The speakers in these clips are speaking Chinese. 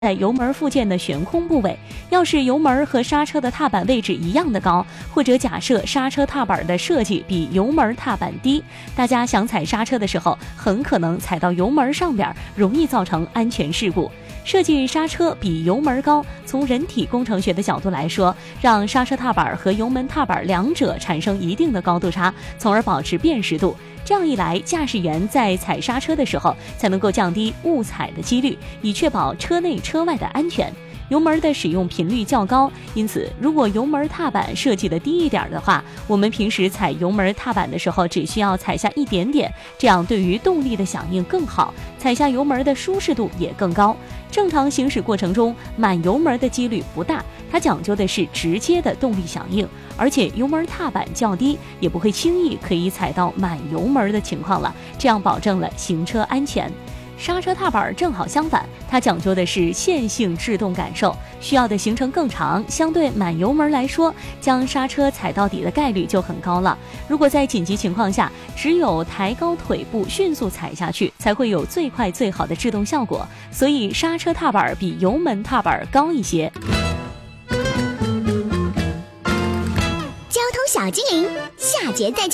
在油门附件的悬空部位，要是油门和刹车的踏板位置一样的高，或者假设刹车踏板的设计比油门踏板低，大家想踩刹车的时候，很可能踩到油门上边，容易造成安全事故。设计刹车比油门高，从人体工程学的角度来说，让刹车踏板和油门踏板两者产生一定的高度差，从而保持辨识度。这样一来，驾驶员在踩刹车的时候才能够降低误踩的几率，以确保车内车外的安全。油门的使用频率较高，因此如果油门踏板设计的低一点的话，我们平时踩油门踏板的时候只需要踩下一点点，这样对于动力的响应更好，踩下油门的舒适度也更高。正常行驶过程中，满油门的几率不大，它讲究的是直接的动力响应，而且油门踏板较低，也不会轻易可以踩到满油门的情况了，这样保证了行车安全。刹车踏板正好相反，它讲究的是线性制动感受，需要的行程更长，相对满油门来说，将刹车踩到底的概率就很高了。如果在紧急情况下，只有抬高腿部迅速踩下去，才会有最快最好的制动效果，所以刹车踏板比油门踏板高一些。 交通小精灵，下节再见。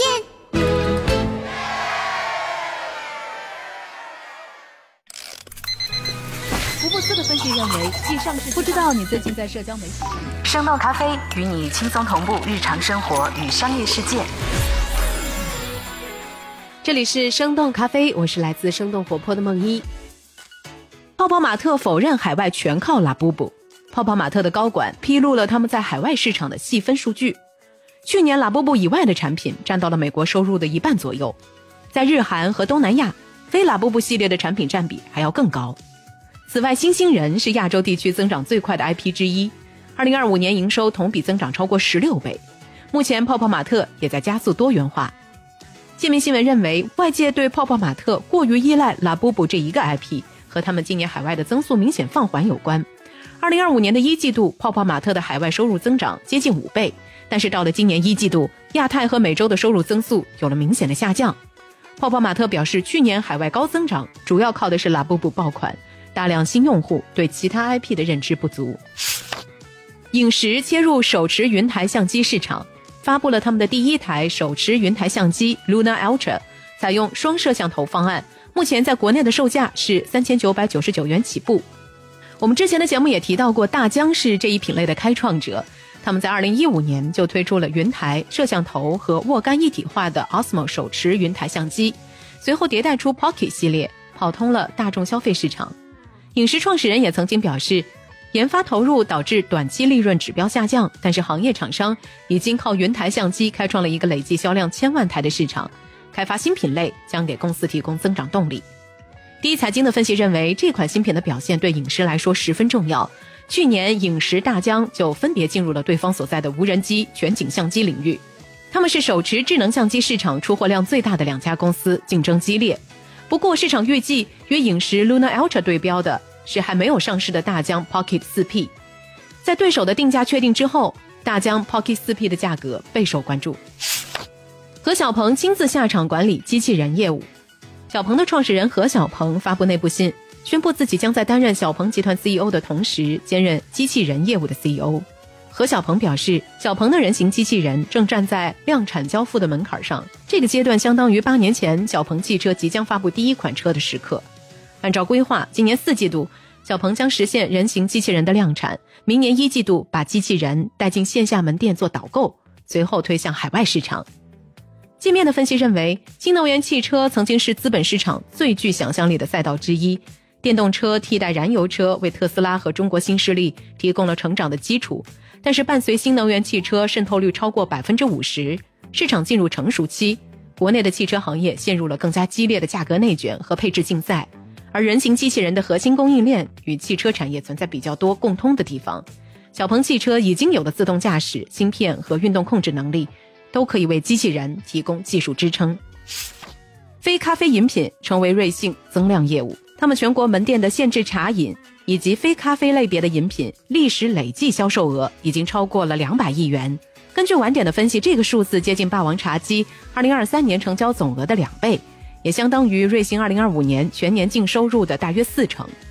福布斯的分析认为，继上市不知道你最近在社交媒体上。 生动咖啡与你轻松同步日常生活与商业世界。 这里是生动咖啡，我是来自生动活泼的梦一。泡泡玛特否认海外全靠拉布布。泡泡玛特的高管披露了他们在海外市场的细分数据。去年拉布布以外的产品占到了美国收入的1半左右，在日韩和东南亚，非拉布布系列的产品占比还要更高。此外，新兴人是亚洲地区增长最快的 IP 之一，2025年营收同比增长超过16倍。目前泡泡玛特也在加速多元化。界面新闻认为，外界对泡泡玛特过于依赖拉布布这一个 IP 和他们今年海外的增速明显放缓有关。2025年的1季度，泡泡玛特的海外收入增长接近5倍，但是到了今年1季度，亚太和美洲的收入增速有了明显的下降。泡泡玛特表示，去年海外高增长主要靠的是拉布布爆款，大量新用户对其他 IP 的认知不足。影石切入手持云台相机市场，发布了他们的第一台手持云台相机 Luna Ultra， 采用双摄像头方案，目前在国内的售价是3999元起步。我们之前的节目也提到过，大疆是这一品类的开创者，他们在2015年就推出了云台、摄像头和握杆一体化的 Osmo 手持云台相机，随后迭代出 Pocket 系列，跑通了大众消费市场。影石创始人也曾经表示，研发投入导致短期利润指标下降，但是行业厂商已经靠云台相机开创了一个累计销量1000万台的市场，开发新品类将给公司提供增长动力。第一财经的分析认为，这款新品的表现对影石来说十分重要。去年影石、大疆就分别进入了对方所在的无人机、全景相机领域，他们是手持智能相机市场出货量最大的2家公司，竞争激烈。不过市场预计与影石 Luna Ultra 对标的是还没有上市的大疆 Pocket 4P。 在对手的定价确定之后，大疆 Pocket 4P 的价格备受关注。何小鹏亲自下场管理机器人业务。小鹏的创始人何小鹏发布内部信，宣布自己将在担任小鹏集团 CEO 的同时兼任机器人业务的 CEO。 何小鹏表示，小鹏的人形机器人正站在量产交付的门槛上，这个阶段相当于8年前小鹏汽车即将发布第一款车的时刻。按照规划，今年4季度小鹏将实现人形机器人的量产，明年1季度把机器人带进线下门店做导购，随后推向海外市场。界面的分析认为，新能源汽车曾经是资本市场最具想象力的赛道之一，电动车替代燃油车为特斯拉和中国新势力提供了成长的基础，但是伴随新能源汽车渗透率超过 50%， 市场进入成熟期，国内的汽车行业陷入了更加激烈的价格内卷和配置竞赛，而人形机器人的核心供应链与汽车产业存在比较多共通的地方。小鹏汽车已经有的自动驾驶、芯片和运动控制能力，都可以为机器人提供技术支撑。非咖啡饮品成为瑞幸增量业务，他们全国门店的限制茶饮以及非咖啡类别的饮品历史累计销售额已经超过了200亿元。根据晚点的分析，这个数字接近霸王茶姬2023年成交总额的2倍，也相当于瑞幸2025年全年净收入的大约40%。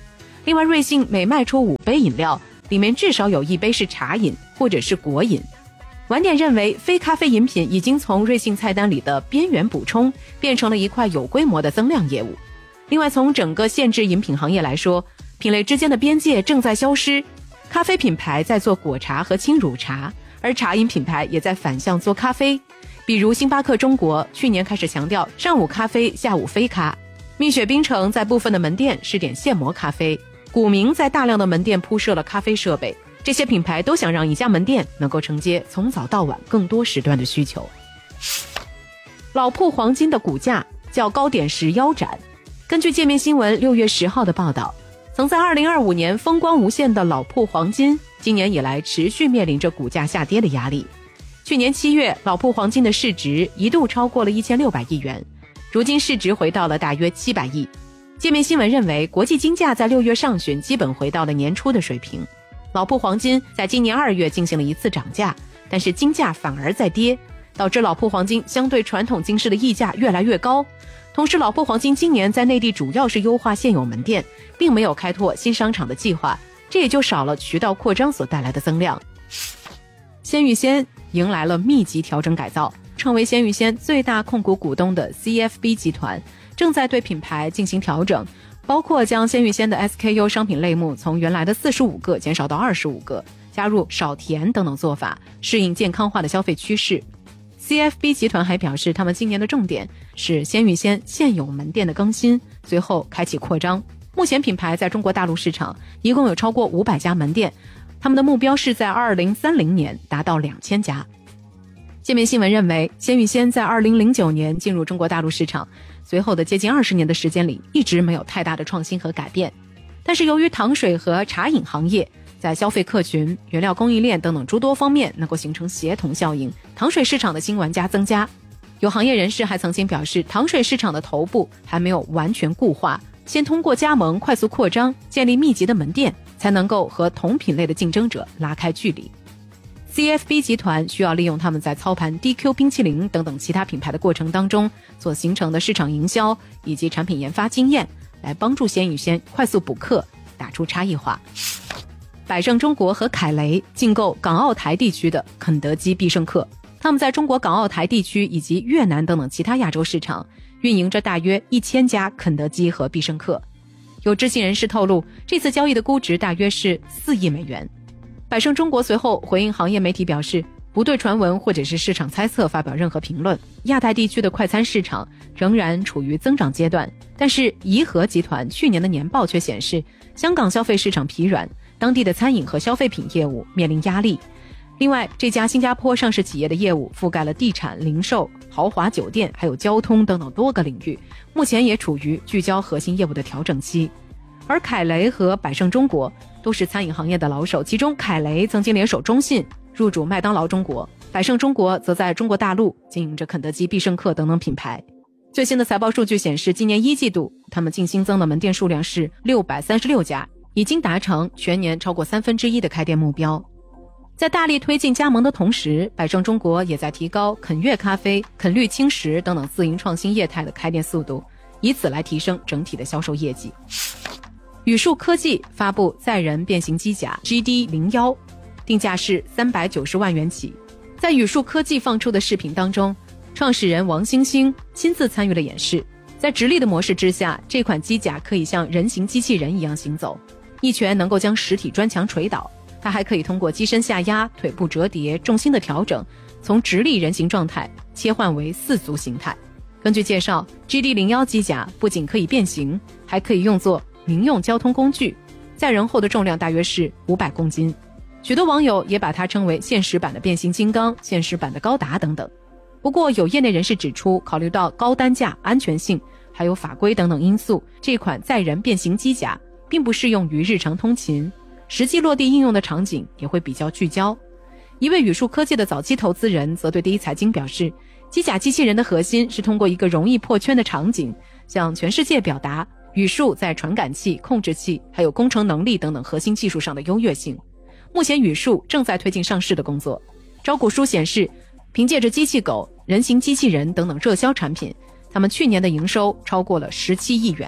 另外，瑞幸每卖出5杯饮料，里面至少有1杯是茶饮或者是果饮。晚点认为，非咖啡饮品已经从瑞幸菜单里的边缘补充，变成了一块有规模的增量业务。另外，从整个现制饮品行业来说，品类之间的边界正在消失，咖啡品牌在做果茶和轻乳茶，而茶饮品牌也在反向做咖啡。比如星巴克中国去年开始强调上午咖啡，下午非咖。蜜雪冰城在部分的门店试点现磨咖啡，古茗在大量的门店铺设了咖啡设备。这些品牌都想让一家门店能够承接从早到晚更多时段的需求。老铺黄金的股价较高点时腰斩。根据界面新闻6月10号的报道，曾在2025年风光无限的老铺黄金，今年以来持续面临着股价下跌的压力。去年7月，老铺黄金的市值一度超过了1600亿元，如今市值回到了大约700亿。界面新闻认为，国际金价在6月上旬基本回到了年初的水平。老铺黄金在今年2月进行了一次涨价，但是金价反而在跌，导致老铺黄金相对传统金饰的溢价越来越高。同时，老铺黄金今年在内地主要是优化现有门店，并没有开拓新商场的计划，这也就少了渠道扩张所带来的增量。鲜芋仙迎来了密集调整改造，成为鲜芋仙最大控股股东的 CFB 集团正在对品牌进行调整，包括将鲜芋仙的 SKU 商品类目从原来的45个减少到25个，加入少甜等等做法，适应健康化的消费趋势。CFB 集团还表示，他们今年的重点是鲜芋仙现有门店的更新，随后开启扩张。目前品牌在中国大陆市场一共有超过500家门店，他们的目标是在2030年达到2000家。界面新闻认为，鲜芋仙在2009年进入中国大陆市场，随后的接近20年的时间里一直没有太大的创新和改变。但是由于糖水和茶饮行业在消费客群、原料供应链等等诸多方面能够形成协同效应，糖水市场的新玩家增加。有行业人士还曾经表示，糖水市场的头部还没有完全固化，先通过加盟快速扩张，建立密集的门店，才能够和同品类的竞争者拉开距离。CFB 集团需要利用他们在操盘 DQ 冰淇淋等等其他品牌的过程当中所形成的市场营销以及产品研发经验，来帮助鲜芋仙快速补课，打出差异化。百胜中国和凯雷竞购港澳台地区的肯德基必胜客，他们在中国港澳台地区以及越南等等其他亚洲市场运营着大约1000家肯德基和必胜客。有知情人士透露，这次交易的估值大约是4亿美元。百胜中国随后回应行业媒体表示，不对传闻或者是市场猜测发表任何评论。亚太地区的快餐市场仍然处于增长阶段，但是颐和集团去年的年报却显示，香港消费市场疲软，当地的餐饮和消费品业务面临压力。另外，这家新加坡上市企业的业务覆盖了地产、零售、豪华酒店还有交通等等多个领域，目前也处于聚焦核心业务的调整期。而凯雷和百胜中国都是餐饮行业的老手，其中凯雷曾经联手中信入主麦当劳中国，百胜中国则在中国大陆经营着肯德基、必胜客等等品牌。最新的财报数据显示，今年1季度他们净新增的门店数量是636家，已经达成全年超过1/3的开店目标。在大力推进加盟的同时，百胜中国也在提高肯悦咖啡、肯绿轻食等等自营创新业态的开店速度，以此来提升整体的销售业绩。宇树科技发布载人变形机甲 GD01， 定价是390万元起。在宇树科技放出的视频当中，创始人王星星亲自参与了演示。在直立的模式之下，这款机甲可以像人形机器人一样行走，一拳能够将实体砖墙捶倒。它还可以通过机身下压、腿部折叠、重心的调整，从直立人形状态切换为4足形态。根据介绍， GD01 机甲不仅可以变形，还可以用作民用交通工具，载人后的重量大约是500公斤。许多网友也把它称为现实版的变形金刚、现实版的高达等等。不过有业内人士指出，考虑到高单价、安全性还有法规等等因素，这款载人变形机甲并不适用于日常通勤，实际落地应用的场景也会比较聚焦。一位宇树科技的早期投资人则对第一财经表示，机甲机器人的核心是通过一个容易破圈的场景，向全世界表达宇树在传感器、控制器还有工程能力等等核心技术上的优越性。目前宇树正在推进上市的工作。招股书显示，凭借着机器狗、人形机器人等等热销产品，他们去年的营收超过了17亿元。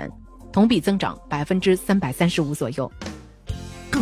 同比增长335%左右。